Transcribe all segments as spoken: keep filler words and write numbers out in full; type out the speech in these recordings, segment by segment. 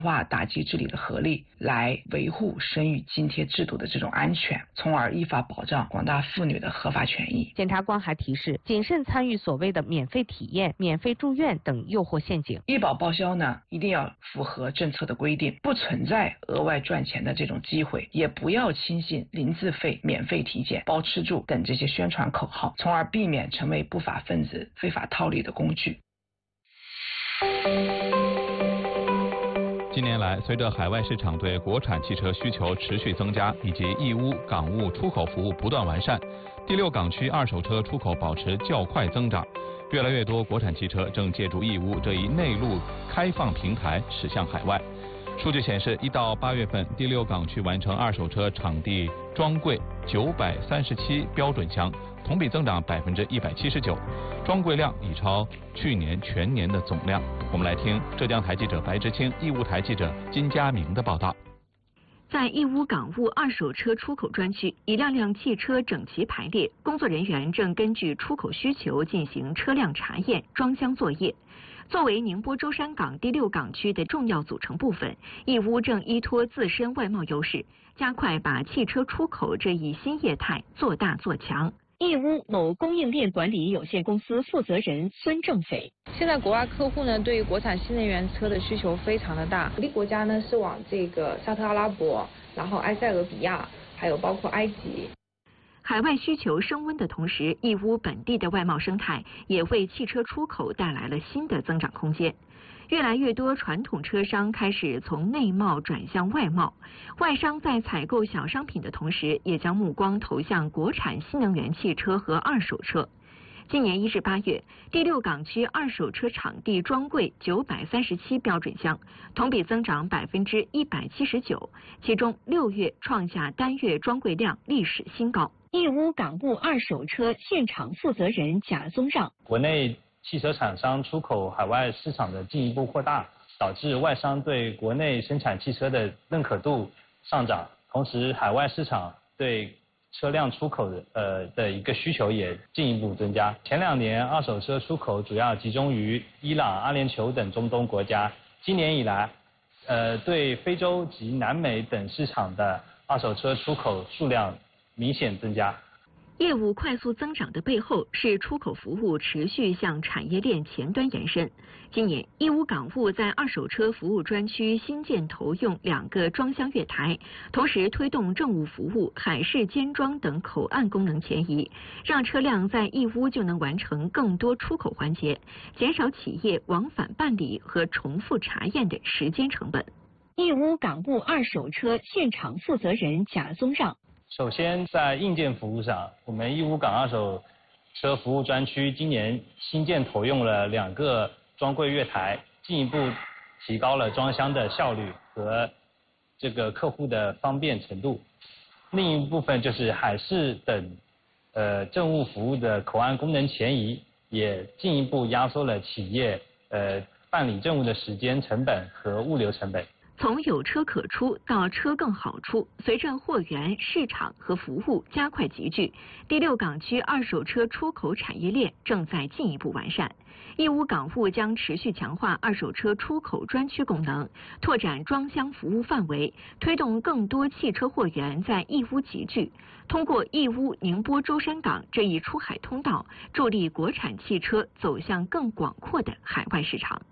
化打击治理的合力，来维护生育津贴制度的这种安全，从而依法保障广大妇女的合法权益。 检察官还提示，谨慎参与所谓的免费体验、免费住院等诱惑陷阱。 医保报销呢，一定要符合政策的规定，不存在额外赚钱的这种机会，也不要轻信零自费、免费体检、包吃住等这些宣传口号，从而避免成为不法分子非法套利的工具。 近年来，随着海外市场对国产汽车需求持续增加，以及义乌港务出口服务不断完善，第六港区二手车出口保持较快增长。越来越多国产汽车正借助义乌这一内陆开放平台驶向海外。数据显示，一到八月份，第六港区完成二手车场地装柜九百三十七标准箱，同比增长百分之一百七十九，装柜量已超去年全年的总量。我们来听浙江台记者白之清、义乌台记者金佳明的报道。 在义乌港务二手车出口专区，一辆辆汽车整齐排列，工作人员正根据出口需求进行车辆查验、装箱作业。作为宁波舟山港第六港区的重要组成部分，义乌正依托自身外贸优势，加快把汽车出口这一新业态做大做强。义乌某供应链管理有限公司负责人孙正斐： 现在国外客户呢，对于国产新能源车的需求非常的大，主力国家呢是往这个沙特阿拉伯，然后埃塞俄比亚，还有包括埃及。 海外需求升温的同时，义乌本地的外贸生态也为汽车出口带来了新的增长空间。越来越多传统车商开始从内贸转向外贸，外商在采购小商品的同时，也将目光投向国产新能源汽车和二手车。今年一至八月，第六港区二手车场地装柜九百三十七标准箱，同比增长百分之一百七十九，其中六月创下单月装柜量历史新高。义乌港务二手车现场负责人贾宗让： 国内汽车厂商出口海外市场的进一步扩大，导致外商对国内生产汽车的认可度上涨，同时海外市场对车辆出口的呃的一个需求也进一步增加。前两年二手车出口主要集中于伊朗、阿联酋等中东国家，今年以来，呃对非洲及南美等市场的二手车出口数量明显增加。 业务快速增长的背后是出口服务持续向产业链前端延伸。今年，义乌港务在二手车服务专区新建投用两个装箱月台，同时推动政务服务、海事监装等口岸功能前移，让车辆在义乌就能完成更多出口环节，减少企业往返办理和重复查验的时间成本。义乌港务二手车现场负责人贾宗让： 首先，在硬件服务上，我们义乌港二手车服务专区今年新建投用了两个装柜月台，进一步提高了装箱的效率和这个客户的方便程度。另一部分就是海事等呃政务服务的口岸功能前移，也进一步压缩了企业呃办理政务的时间成本和物流成本。 从有车可出到车更好出，随着货源、市场和服务加快集聚，第六港区二手车出口产业链正在进一步完善。义乌港务将持续强化二手车出口专区功能，拓展装箱服务范围，推动更多汽车货源在义乌集聚，通过义乌宁波舟山港这一出海通道，助力国产汽车走向更广阔的海外市场。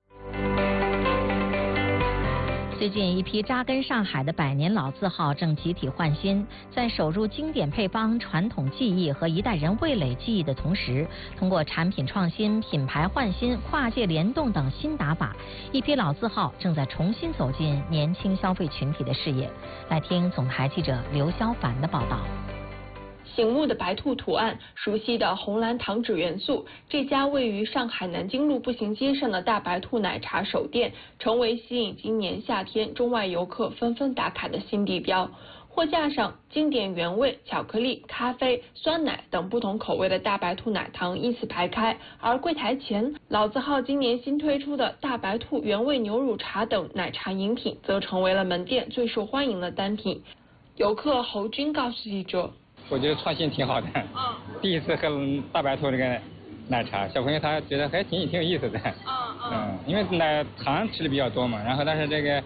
最近，一批扎根上海的百年老字号正集体换新，在守住经典配方、传统技艺和一代人味蕾记忆的同时，通过产品创新、品牌换新、跨界联动等新打法，一批老字号正在重新走进年轻消费群体的视野。来听总台记者刘肖凡的报道。 醒目的白兔图案，熟悉的红蓝糖纸元素，这家位于上海南京路步行街上的大白兔奶茶首店，成为吸引今年夏天中外游客纷纷打卡的新地标。货架上，经典原味、巧克力、咖啡、酸奶等不同口味的大白兔奶糖依次排开，而柜台前，老字号今年新推出的大白兔原味牛乳茶等奶茶饮品，则成为了门店最受欢迎的单品。游客侯军告诉记者。 我觉得创新挺好的，嗯，第一次喝大白兔这个奶茶，小朋友他觉得还挺挺有意思的，嗯嗯，因为奶糖吃的比较多嘛，然后但是这个